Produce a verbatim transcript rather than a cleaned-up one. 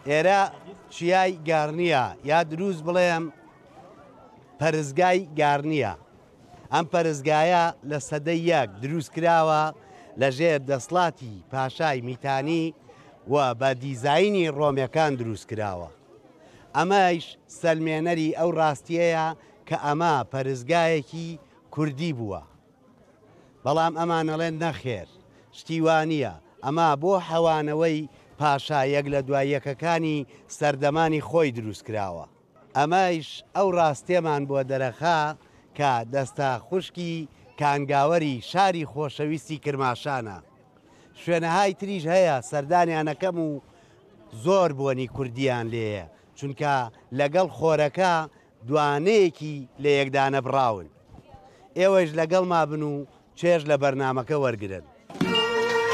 ئێرە چیای گارنیە یا دروست بڵێم پەرزگای گارنیە. ئەم پەرزگایە لە سەدەی یەک دروست کراوە لەژێر دەسڵاتی پاشای میتانی و بە دیزاینی ڕۆمیەکان دروست کراوە. ئەمەش سەلمێنەری ئەو ڕاستیەیە کە ئەمە پەرزگایەکی کوردی بووە. بەڵام ئەمانەڵێن نەخێر شتیوانیە، ئەمە بۆ حەوانەوەی پاشا یەک لە دوای یەکەکانی سەردەمانی خۆی دروست کراوە. ئەمەش ئەو ڕاستێمان بۆ دەرەخا کە دەستە خوشکی کانگاوەری شاری خۆشەویستی کرماشانە. شوێنەهای تریژ هەیە سەردانیانەکەم و زۆر بۆنی کوردیان لێیە، چونکە لەگەڵ خۆرەکە دوانەیەکی لە یەکدانە بڕاون. ئێوەش لەگەڵ ما بن و چێژ لە بەرنامەکە وەرگرن.